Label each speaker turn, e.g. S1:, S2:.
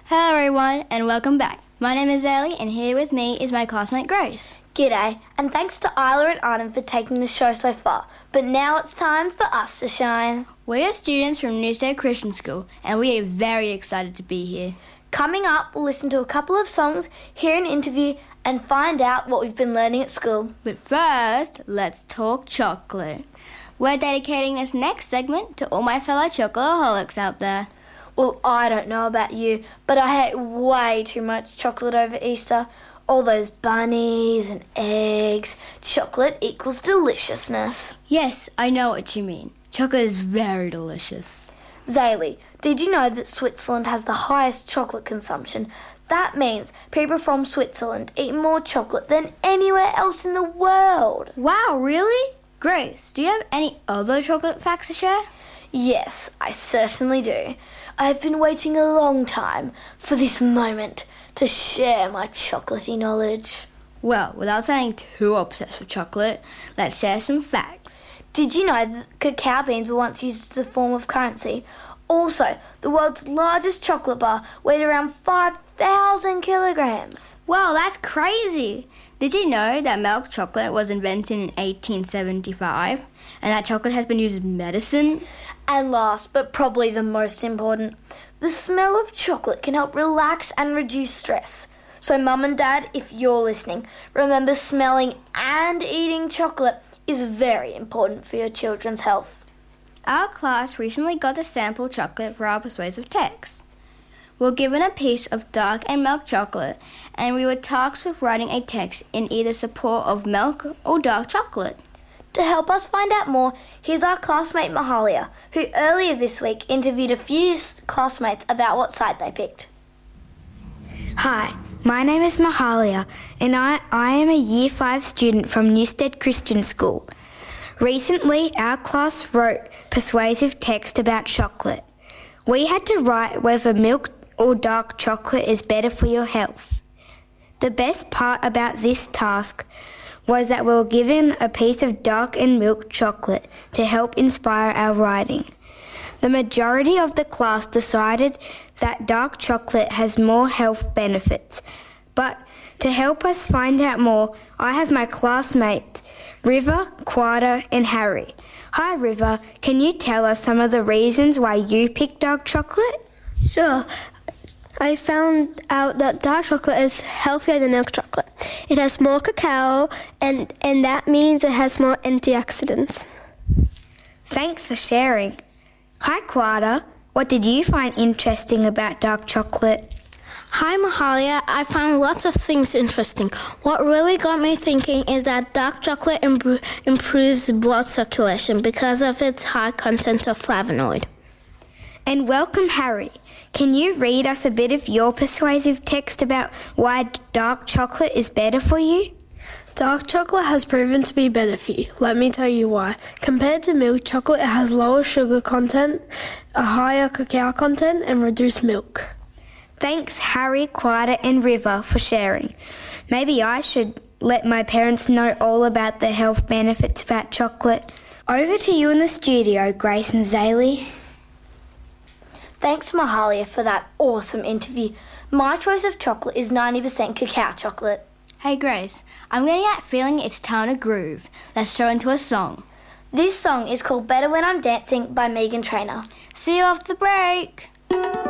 S1: Hello everyone and welcome back. My name is Ellie and here with me is my classmate Grace.
S2: G'day, and thanks to Isla and Arden for taking the show so far. But now it's time for us to shine.
S1: We are students from Newstead Christian School and we are very excited to be here.
S2: Coming up, we'll listen to a couple of songs, hear an interview, and find out what we've been learning at school.
S1: But first, let's talk chocolate. We're dedicating this next segment to all my fellow chocolateaholics out there.
S2: Well, I don't know about you, but I hate way too much chocolate over Easter. All those bunnies and eggs. Chocolate equals deliciousness.
S1: Yes, I know what you mean. Chocolate is very delicious.
S2: Zaylee, did you know that Switzerland has the highest chocolate consumption? That means people from Switzerland eat more chocolate than anywhere else in the world.
S1: Wow, really? Grace, do you have any other chocolate facts to share?
S2: Yes, I certainly do. I've been waiting a long time for this moment to share my chocolatey knowledge.
S1: Well, without sounding too obsessed with chocolate, let's share some facts.
S2: Did you know that cacao beans were once used as a form of currency? Also, the world's largest chocolate bar weighed around 5,000 kilograms.
S1: Wow, that's crazy! Did you know that milk chocolate was invented in 1875 and that chocolate has been used as medicine?
S2: And last, but probably the most important, the smell of chocolate can help relax and reduce stress. So Mum and Dad, if you're listening, remember smelling and eating chocolate is very important for your children's health.
S1: Our class recently got to sample chocolate for our persuasive text. We were given a piece of dark and milk chocolate and we were tasked with writing a text in either support of milk or dark chocolate.
S2: To help us find out more, here's our classmate Mahalia, who earlier this week interviewed a few classmates about what side they picked.
S3: Hi, my name is Mahalia and I am a Year 5 student from Newstead Christian School. Recently, our class wrote persuasive text about chocolate. We had to write whether milk or dark chocolate is better for your health. The best part about this task was that we were given a piece of dark and milk chocolate to help inspire our writing. The majority of the class decided that dark chocolate has more health benefits, but to help us find out more, I have my classmates River, Quada and Harry. Hi River, can you tell us some of the reasons why you picked dark chocolate?
S4: Sure. I found out that dark chocolate is healthier than milk chocolate. It has more cacao and that means it has more antioxidants.
S3: Thanks for sharing. Hi Quada, what did you find interesting about dark chocolate?
S5: Hi Mahalia, I found lots of things interesting. What really got me thinking is that dark chocolate improves blood circulation because of its high content of flavonoid.
S3: And welcome Harry. Can you read us a bit of your persuasive text about why dark chocolate is better for you?
S6: Dark chocolate has proven to be better for you. Let me tell you why. Compared to milk chocolate, it has lower sugar content, a higher cacao content, and reduced milk.
S3: Thanks Harry, Quada and River for sharing. Maybe I should let my parents know all about the health benefits about chocolate. Over to you in the studio, Grace and Zaylee.
S2: Thanks Mahalia for that awesome interview. My choice of chocolate is 90% cacao chocolate.
S1: Hey Grace, I'm getting that feeling it's time to groove. Let's throw into a song.
S2: This song is called Better When I'm Dancing by Meghan Trainor.
S1: See you after the break.